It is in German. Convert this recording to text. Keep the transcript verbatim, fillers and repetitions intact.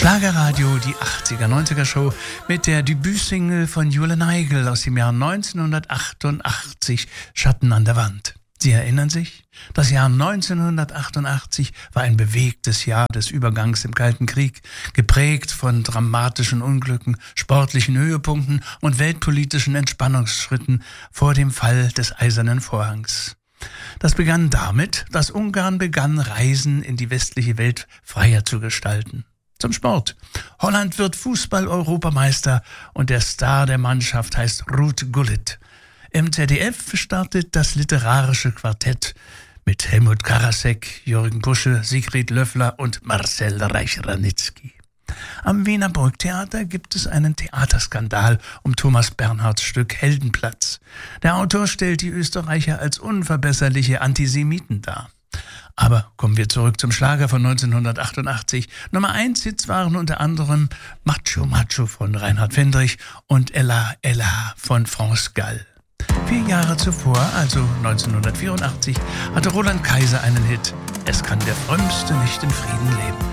Schlagerradio, die achtziger-neunziger-Show mit der Debütsingle von Jule Neigel aus dem Jahr neunzehnhundertachtundachtzig, Schatten an der Wand. Sie erinnern sich? Das Jahr neunzehnhundertachtundachtzig war ein bewegtes Jahr des Übergangs im Kalten Krieg, geprägt von dramatischen Unglücken, sportlichen Höhepunkten und weltpolitischen Entspannungsschritten vor dem Fall des Eisernen Vorhangs. Das begann damit, dass Ungarn begann, Reisen in die westliche Welt freier zu gestalten. Zum Sport. Holland wird Fußball-Europameister und der Star der Mannschaft heißt Ruud Gullit. Im Z D F startet das literarische Quartett mit Helmut Karasek, Jürgen Busche, Sigrid Löffler und Marcel Reich-Ranitzky. Am Wiener Burgtheater gibt es einen Theaterskandal um Thomas Bernhards Stück Heldenplatz. Der Autor stellt die Österreicher als unverbesserliche Antisemiten dar. Aber kommen wir zurück zum Schlager von neunzehnhundertachtundachtzig. Nummer eins Hits waren unter anderem Macho Macho von Reinhard Fendrich und Ella Ella von France Gall. Vier Jahre zuvor, also neunzehnhundertvierundachtzig, hatte Roland Kaiser einen Hit. Es kann der Frömmste nicht in Frieden leben.